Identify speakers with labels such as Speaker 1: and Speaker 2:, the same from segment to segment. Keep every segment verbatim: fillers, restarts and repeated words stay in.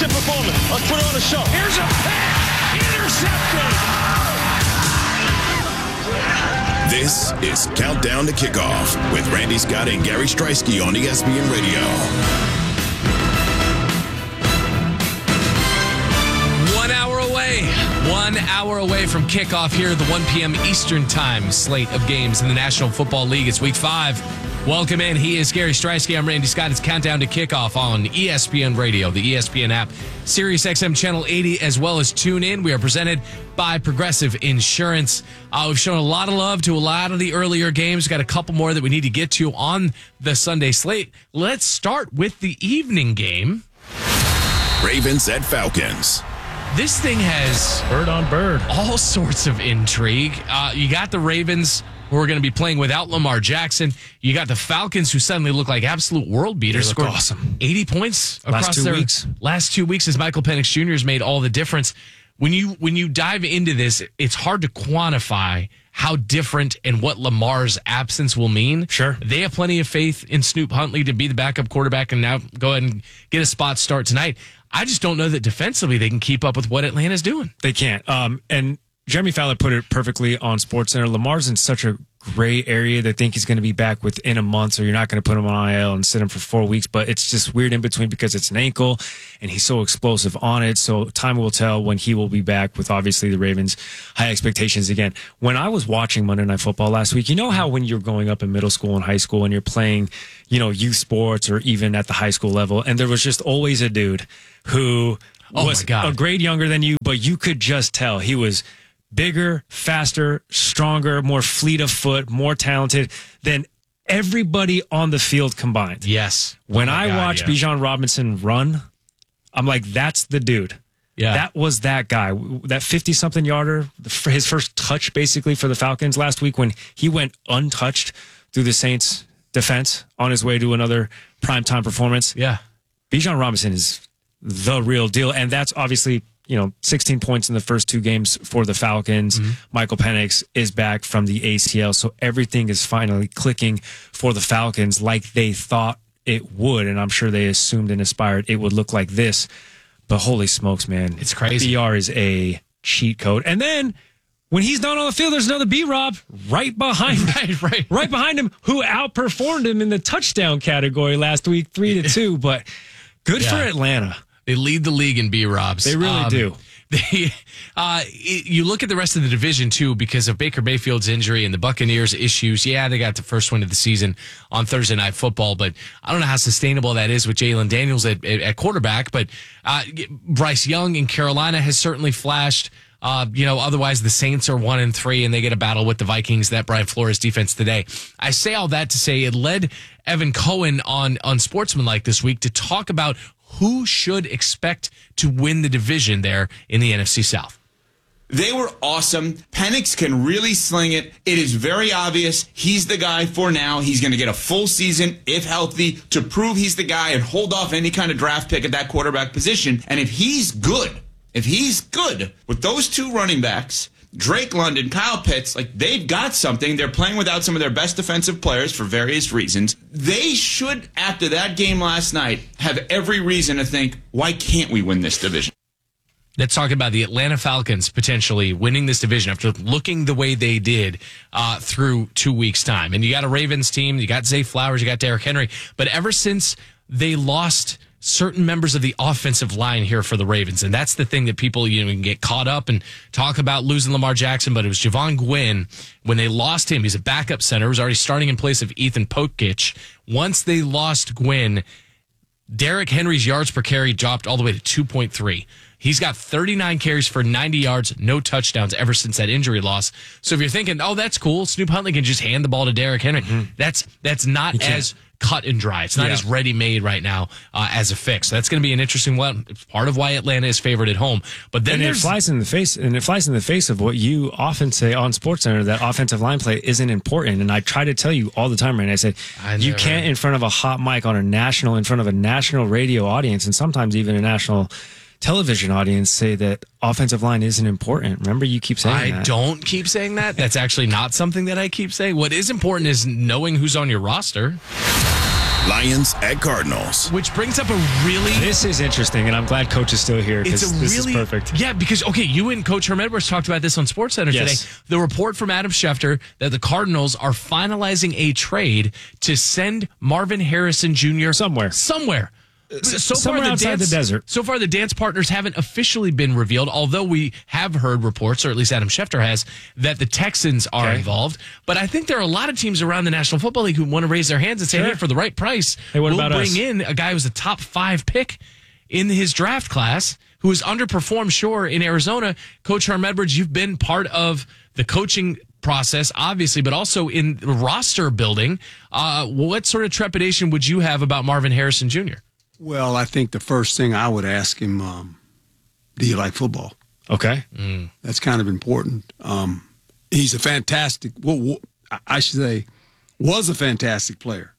Speaker 1: championship performance. Let's put on a show.
Speaker 2: Here's a pass. Intercepted.
Speaker 3: This is Countdown to Kickoff with Randy Scott and Gary Streisky on E S P N Radio.
Speaker 4: One hour away. One hour away from kickoff here at the one p.m. Eastern Time slate of games in the National Football League. It's week five. Welcome in. He is Gary Streisky. I'm Randy Scott. It's Countdown to Kickoff on E S P N Radio, the E S P N app, Sirius X M Channel eighty, as well as TuneIn. We are presented by Progressive Insurance. Uh, we've shown a lot of love to a lot of the earlier games. We've got a couple more that we need to get to on the Sunday slate. Let's start with the evening game.
Speaker 3: Ravens at Falcons.
Speaker 4: This thing has
Speaker 2: Bird on bird.
Speaker 4: all sorts of intrigue. Uh, you got the Ravens, who are going to be playing without Lamar Jackson. You got the Falcons, who suddenly look like absolute world beaters.
Speaker 2: They look
Speaker 4: Scored
Speaker 2: awesome.
Speaker 4: eighty points across
Speaker 2: Last two
Speaker 4: their
Speaker 2: weeks.
Speaker 4: last two weeks as Michael Penix Junior has made all the difference. When you when you dive into this, it's hard to quantify how different and what Lamar's absence will mean.
Speaker 2: Sure.
Speaker 4: They have plenty of faith in Snoop Huntley to be the backup quarterback and now go ahead and get a spot start tonight. I just don't know that defensively they can keep up with what Atlanta's doing.
Speaker 2: They can't. Um, and Jeremy Fowler put it perfectly on SportsCenter. Lamar's in such a gray area. They think he's going to be back within a month, so you're not going to put him on I L and sit him for four weeks. But it's just weird in between because it's an ankle, and he's so explosive on it. So time will tell when he will be back with, obviously, the Ravens' high expectations again. When I was watching Monday Night Football last week, you know how when you're growing up in middle school and high school and you're playing, you know, youth sports or even at the high school level, and there was just always a dude who
Speaker 4: Oh
Speaker 2: was
Speaker 4: my God.
Speaker 2: a grade younger than you, but you could just tell he was bigger, faster, stronger, more fleet of foot, more talented than everybody on the field combined.
Speaker 4: Yes.
Speaker 2: When
Speaker 4: Oh my
Speaker 2: I
Speaker 4: God,
Speaker 2: watch
Speaker 4: yeah.
Speaker 2: Bijan Robinson run, I'm like, that's the dude.
Speaker 4: Yeah.
Speaker 2: That was that guy. That fifty-something yarder, his first touch basically for the Falcons last week when he went untouched through the Saints defense on his way to another primetime performance.
Speaker 4: Yeah.
Speaker 2: Bijan Robinson is the real deal. And that's obviously, you know, sixteen points in the first two games for the Falcons. Mm-hmm. Michael Penix is back from the A C L. So everything is finally clicking for the Falcons like they thought it would. And I'm sure they assumed and aspired it would look like this. But holy smokes, man.
Speaker 4: It's crazy.
Speaker 2: B R is a cheat code. And then when he's not on the field, there's another B-Rob right behind him.
Speaker 4: Right, right.
Speaker 2: Right behind him, who outperformed him in the touchdown category last week, three to two. But good
Speaker 4: Yeah.
Speaker 2: for Atlanta.
Speaker 4: They lead the league in B-Robs.
Speaker 2: They really
Speaker 4: Um,
Speaker 2: do.
Speaker 4: They, uh, it- you look at the rest of the division, too, because of Baker Mayfield's injury and the Buccaneers' issues. Yeah, they got the first win of the season on Thursday Night Football, but I don't know how sustainable that is with Jalen Daniels at, at, at quarterback. But uh, Bryce Young in Carolina has certainly flashed. Uh, you know, otherwise the Saints are one and three, and they get a battle with the Vikings. That Brian Flores defense today. I say all that to say it led Evan Cohen on on Sportsmanlike this week to talk about who should expect to win the division there in the N F C South.
Speaker 5: They were awesome. Penix can really sling it. It is very obvious he's the guy for now. He's going to get a full season, if healthy, to prove he's the guy and hold off any kind of draft pick at that quarterback position. And if he's good, if he's good with those two running backs, Drake London, Kyle Pitts, like they've got something. They're playing without some of their best defensive players for various reasons. They should, after that game last night, have every reason to think, why can't we win this division?
Speaker 4: Let's talk about the Atlanta Falcons potentially winning this division after looking the way they did uh, through two weeks' time. And you got a Ravens team, you got Zay Flowers, you got Derrick Henry. But ever since they lost certain members of the offensive line here for the Ravens, and that's the thing that people, you know, can get caught up and talk about losing Lamar Jackson, but it was Javon Gwynn. When they lost him, he's a backup center, was already starting in place of Ethan Pokich. Once they lost Gwynn, Derrick Henry's yards per carry dropped all the way to two point three. He's got thirty-nine carries for ninety yards, no touchdowns ever since that injury loss. So if you're thinking, oh, that's cool, Snoop Huntley can just hand the ball to Derrick Henry, mm-hmm. that's that's not as cut and dry. It's not yeah. as ready-made right now uh, as a fix. So that's going to be an interesting one. It's part of why Atlanta is favored at home. But then
Speaker 2: and it flies in the face, and it flies in the face of what you often say on SportsCenter, that offensive line play isn't important. And I try to tell you all the time, right? I said I you can't in front of a hot mic on a national, in front of a national radio audience, and sometimes even a national television audience, say that offensive line isn't important. Remember, you keep saying
Speaker 4: I
Speaker 2: that.
Speaker 4: I don't keep saying that. That's actually not something that I keep saying. What is important is knowing who's on your roster.
Speaker 3: Lions at Cardinals.
Speaker 4: Which brings up a really...
Speaker 2: This is interesting, and I'm glad Coach is still here
Speaker 4: It's
Speaker 2: because
Speaker 4: a
Speaker 2: this
Speaker 4: really,
Speaker 2: is perfect.
Speaker 4: Yeah, because, okay, you and Coach Herm Edwards talked about this on SportsCenter
Speaker 2: Yes.
Speaker 4: today. The report from Adam Schefter that the Cardinals are finalizing a trade to send Marvin Harrison Junior
Speaker 2: Somewhere.
Speaker 4: Somewhere. So
Speaker 2: Somewhere
Speaker 4: far,
Speaker 2: outside
Speaker 4: dance,
Speaker 2: the desert.
Speaker 4: So far, the dance partners haven't officially been revealed, although we have heard reports, or at least Adam Schefter has, that the Texans are
Speaker 2: Okay.
Speaker 4: involved. But I think there are a lot of teams around the National Football League who want to raise their hands and say,
Speaker 2: Sure.
Speaker 4: hey, for the right price,
Speaker 2: Hey, what
Speaker 4: we'll
Speaker 2: about
Speaker 4: bring
Speaker 2: us?
Speaker 4: in a guy who's a top five pick in his draft class who has underperformed, sure, in Arizona. Coach Herm Edwards, you've been part of the coaching process, obviously, but also in roster building. Uh, what sort of trepidation would you have about Marvin Harrison Junior?
Speaker 6: Well, I think the first thing I would ask him, um, do you like football?
Speaker 2: Okay.
Speaker 6: That's kind of important. Um, he's a fantastic, well, I should say, was a fantastic player.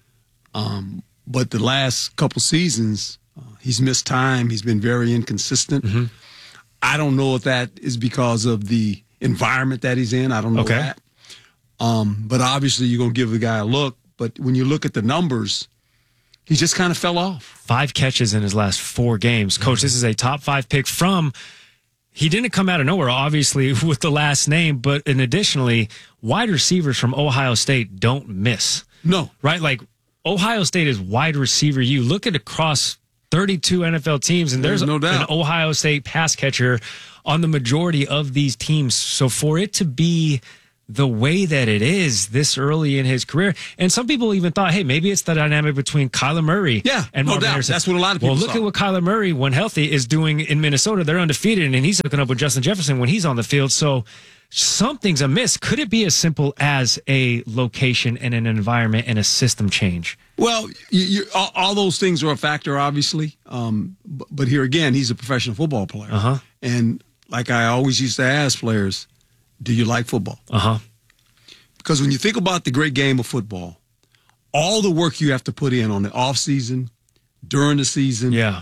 Speaker 6: Um, but the last couple seasons, uh, he's missed time. He's been very inconsistent.
Speaker 2: Mm-hmm.
Speaker 6: I don't know if that is because of the environment that he's in. I don't know
Speaker 2: Okay.
Speaker 6: that. Um, but obviously, you're going to give the guy a look. But when you look at the numbers, he just kind of fell off.
Speaker 2: Five catches in his last four games. Coach, this is a top five pick from, he didn't come out of nowhere, obviously, with the last name, but and additionally, wide receivers from Ohio State don't miss.
Speaker 6: No.
Speaker 2: Right? Like, Ohio State is wide receiver. You look at across thirty-two N F L teams, and there's,
Speaker 6: There's no doubt.
Speaker 2: an Ohio State pass catcher on the majority of these teams. So for it to be the way that it is this early in his career, and some people even thought, hey, maybe it's the dynamic between Kyler Murray
Speaker 6: Yeah,
Speaker 2: and
Speaker 6: no
Speaker 2: Marvin
Speaker 6: doubt.
Speaker 2: Harrison.
Speaker 6: That's what a lot of people
Speaker 2: Well, look
Speaker 6: saw.
Speaker 2: at what Kyler Murray, when healthy, is doing in Minnesota. They're undefeated, and he's hooking up with Justin Jefferson when he's on the field. So something's amiss. Could it be as simple as a location and an environment and a system change?
Speaker 6: Well, you, you, all, all those things are a factor, obviously. Um, but, but here again, he's a professional football player.
Speaker 2: Uh-huh.
Speaker 6: And like I always used to ask players, do you like football?
Speaker 2: Uh-huh.
Speaker 6: Because when you think about the great game of football, all the work you have to put in on the offseason, during the season,
Speaker 2: Yeah.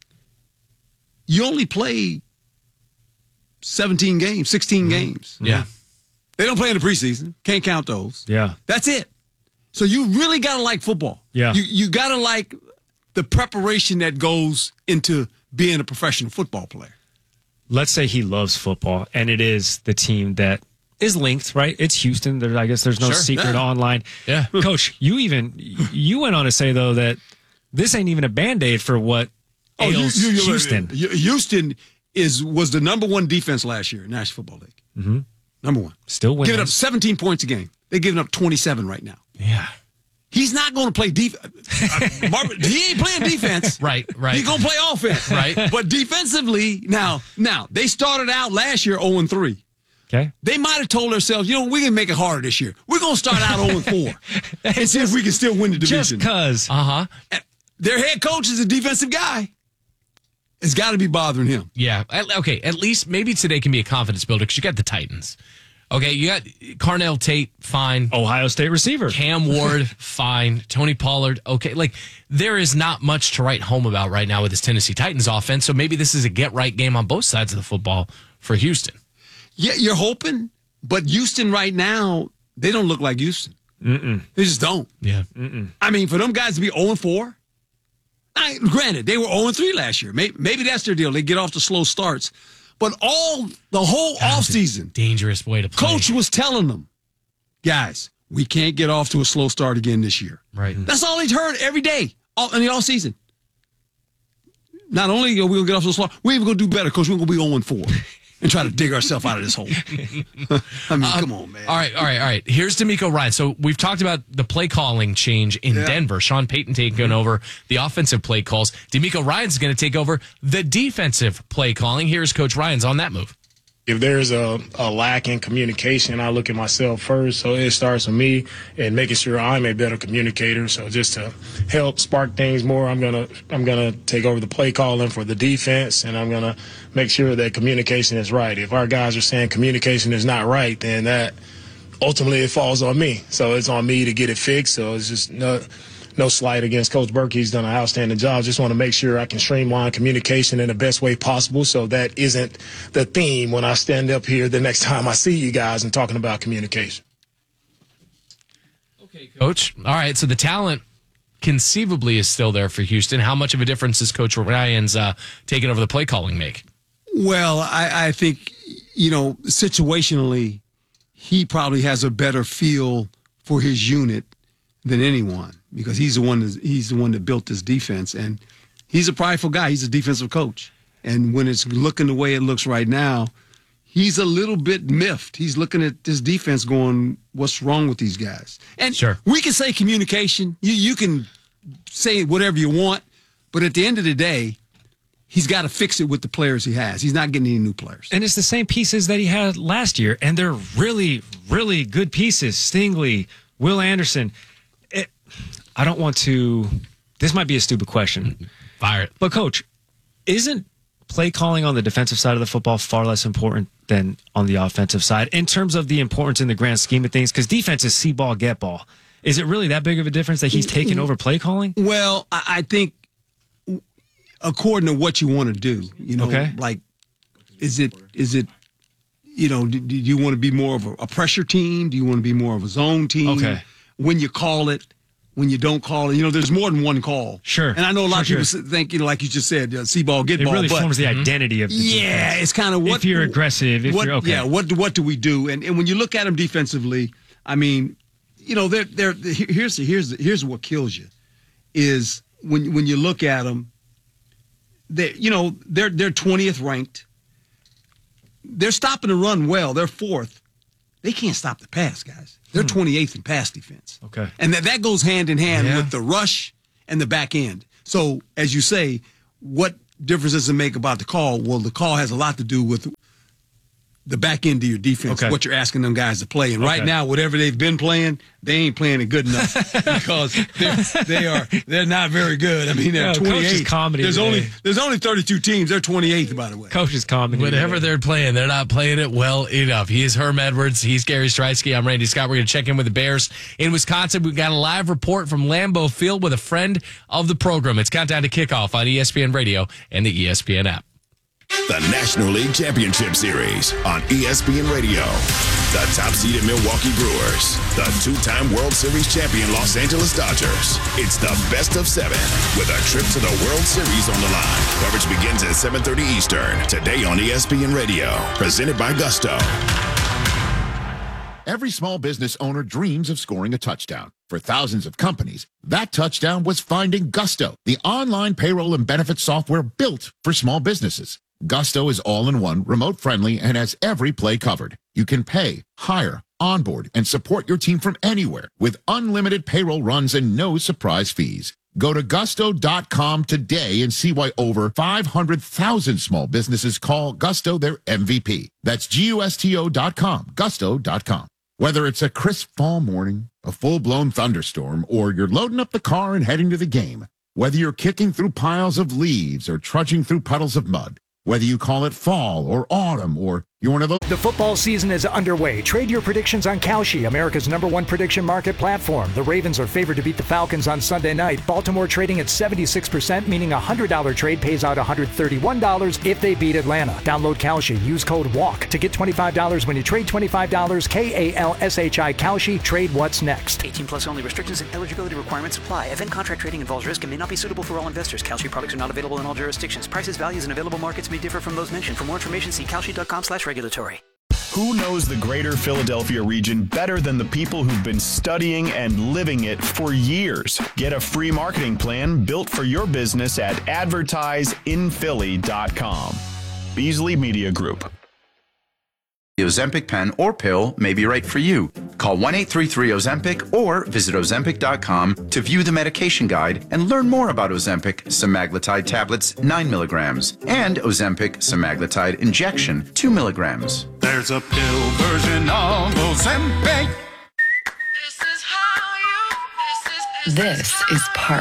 Speaker 6: you only play seventeen games, sixteen games.
Speaker 4: Yeah.
Speaker 6: They don't play in the preseason. Can't count those.
Speaker 2: Yeah.
Speaker 6: That's it. So you really got to like football.
Speaker 2: Yeah.
Speaker 6: You you got to like the preparation that goes into being a professional football player.
Speaker 2: Let's say he loves football, and it is the team that is linked, right? It's Houston. There, I guess there's no
Speaker 6: Sure,
Speaker 2: secret
Speaker 6: yeah.
Speaker 2: online.
Speaker 4: Yeah.
Speaker 2: Coach, you even you went on to say though that this ain't even a Band-Aid for what ails
Speaker 6: you- you-
Speaker 2: Houston.
Speaker 6: you- Houston is was the number one defense last year in National Football League. Mm-hmm. Number one.
Speaker 2: Still winning.
Speaker 6: Giving up seventeen points a game. They're giving up twenty-seven right now.
Speaker 4: Yeah.
Speaker 6: He's not going to play defense. He ain't playing defense.
Speaker 4: Right, right.
Speaker 6: He's going to play offense.
Speaker 4: Right.
Speaker 6: But defensively, now, now they started out last year oh and three.
Speaker 2: Okay.
Speaker 6: They might have told themselves, you know, we're going to make it harder this year. We're going to start out oh and four and see if we can still win the
Speaker 2: Just
Speaker 6: division.
Speaker 2: because.
Speaker 4: Uh-huh.
Speaker 6: Their head coach is a defensive guy. It's got to be bothering him.
Speaker 4: Yeah. At- Okay. At least maybe today can be a confidence builder because you got the Titans. Okay. You got Carnell Tate, fine.
Speaker 2: Ohio State receiver.
Speaker 4: Cam Ward, fine. Tony Pollard, okay. Like, there is not much to write home about right now with this Tennessee Titans offense. So maybe this is a get right game on both sides of the football for Houston.
Speaker 6: Yeah, you're hoping, but Houston right now, they don't look like Houston. Mm-mm. They just don't.
Speaker 4: Yeah.
Speaker 6: I mean, for them guys to be oh and four, I, granted, they were oh and three last year. Maybe, maybe that's their deal. They get off to slow starts. But all the whole offseason,
Speaker 4: Dangerous way to play.
Speaker 6: coach was telling them, guys, we can't get off to a slow start again this year.
Speaker 4: Right.
Speaker 6: That's all he's heard every day all, in the all season. Not only are we going to get off to a slow start, we're even going to do better because we're going to be oh and four and try to dig ourselves out of this hole. I mean, come on, man.
Speaker 4: All right, all right, all right. Here's D'Amico Ryan. So we've talked about the play calling change in
Speaker 6: Yeah.
Speaker 4: Denver. Sean Payton taking over the offensive play calls. D'Amico Ryan's going to take over the defensive play calling. Here's Coach Ryan's on that move.
Speaker 1: If there's a, a lack in communication, I look at myself first. So it starts with me and making sure I'm a better communicator. So just to help spark things more, I'm gonna I'm gonna take over the play calling for the defense, and I'm gonna make sure that communication is right. If our guys are saying communication is not right, then that ultimately it falls on me. So it's on me to get it fixed. So it's just no no slight against Coach Burke. He's done an outstanding job. Just want to make sure I can streamline communication in the best way possible so that isn't the theme when I stand up here the next time I see you guys and talking about communication.
Speaker 4: Okay, Coach. All right, so the talent conceivably is still there for Houston. How much of a difference does Coach Ryan's uh, taking over the play calling make?
Speaker 6: Well, I, I think, you know, situationally, he probably has a better feel for his unit than anyone because he's the one that, he's the one that built this defense, and he's a prideful guy. He's a defensive coach, and when it's looking the way it looks right now, he's a little bit miffed. He's looking at this defense going, what's wrong with these guys? And
Speaker 4: sure,
Speaker 6: we can say communication. You you can say whatever you want, but at the end of the day, he's got to fix it with the players he has. He's not getting any new players.
Speaker 2: And it's the same pieces that he had last year, and they're really, really good pieces. Stingley, Will Anderson. It, I don't want to – this might be a stupid question.
Speaker 4: Fire it.
Speaker 2: But, Coach, isn't play calling on the defensive side of the football far less important than on the offensive side in terms of the importance in the grand scheme of things? Because defense is see ball, get ball. Is it really that big of a difference that he's taking over play calling?
Speaker 6: Well, I, I think according to what you want to do, you know,
Speaker 2: okay.
Speaker 6: like, is it, is it, you know, do, do you want to be more of a, a pressure team? Do you want to be more of a zone team?
Speaker 2: Okay.
Speaker 6: When you call it, when you don't call it, you know, there's more than one call.
Speaker 2: Sure.
Speaker 6: And I know a lot
Speaker 2: sure,
Speaker 6: of
Speaker 2: sure.
Speaker 6: people think, you know, like you just said, uh, see ball, get
Speaker 2: it
Speaker 6: ball.
Speaker 2: It really
Speaker 6: but,
Speaker 2: forms the identity of the
Speaker 6: yeah,
Speaker 2: defense.
Speaker 6: it's kind of what.
Speaker 2: If you're aggressive, if
Speaker 6: what,
Speaker 2: you're okay.
Speaker 6: Yeah, what, do- what do we do? And, and when you look at them defensively, I mean, you know, they're, they're, here's, here's, here's what kills you is when, when you look at them, they, you know, they're, they're twentieth ranked. They're stopping the run well. They're fourth. They can't stop the pass, guys. They're
Speaker 2: Hmm.
Speaker 6: twenty-eighth in pass defense.
Speaker 2: Okay.
Speaker 6: And that, that goes hand in hand
Speaker 2: Yeah.
Speaker 6: with the rush and the back end. So, as you say, what difference does it make about the call? Well, the call has a lot to do with the back end of your defense,
Speaker 2: Okay.
Speaker 6: what you're asking them guys to play. And right
Speaker 2: Okay.
Speaker 6: now, whatever they've been playing, they ain't playing it good enough because they're, they are they're not very good. I mean, they're
Speaker 2: Yeah, Coach is
Speaker 6: twenty-eighth.
Speaker 2: comedy
Speaker 6: There's
Speaker 2: today.
Speaker 6: only there's only thirty-two teams. They're twenty-eighth, by the way.
Speaker 2: Coach's comedy.
Speaker 4: Whatever they're playing, they're not playing it well enough. He is Herm Edwards. He's Gary Streisky. I'm Randy Scott. We're going to check in with the Bears in Wisconsin. We've got a live report from Lambeau Field with a friend of the program. It's Countdown to Kickoff on E S P N Radio and the E S P N app.
Speaker 3: The National League Championship Series on E S P N Radio. The top-seeded Milwaukee Brewers. The two-time World Series champion Los Angeles Dodgers. It's the best of seven with a trip to the World Series on the line. Coverage begins at seven thirty Eastern. Today on E S P N Radio. Presented by Gusto.
Speaker 7: Every small business owner dreams of scoring a touchdown. For thousands of companies, that touchdown was finding Gusto, the online payroll and benefits software built for small businesses. Gusto is all-in-one, remote-friendly, and has every play covered. You can pay, hire, onboard, and support your team from anywhere with unlimited payroll runs and no surprise fees. Go to gusto dot com today and see why over five hundred thousand small businesses call Gusto their M V P. That's G U S T O dot com, gusto dot com. Whether it's a crisp fall morning, a full-blown thunderstorm, or you're loading up the car and heading to the game, whether you're kicking through piles of leaves or trudging through puddles of mud, whether you call it fall or autumn or you're one of those.
Speaker 8: The football season is underway. Trade your predictions on Kalshi, America's number one prediction market platform. The Ravens are favored to beat the Falcons on Sunday night. Baltimore trading at seventy-six percent, meaning a one hundred dollars trade pays out one hundred thirty-one dollars if they beat Atlanta. Download Kalshi. Use code WALK to get twenty-five dollars when you trade twenty-five dollars. K A L S H I Kalshi. Trade what's next.
Speaker 9: eighteen plus only. Restrictions and eligibility requirements apply. Event contract trading involves risk and may not be suitable for all investors. Kalshi products are not available in all jurisdictions. Prices, values, and available markets may differ from those mentioned. For more information, see kalshi dot com slash regulatory.
Speaker 10: Who knows the greater Philadelphia region better than the people who've been studying and living it for years? Get a free marketing plan built for your business at advertise in philly dot com. Beasley Media Group.
Speaker 11: The Ozempic pen or pill may be right for you. Call one eight three three Ozempic or visit ozempic dot com to view the medication guide and learn more about Ozempic semaglutide tablets nine milligrams and Ozempic semaglutide injection two milligrams.
Speaker 12: There's a pill version of Ozempic.
Speaker 13: This is part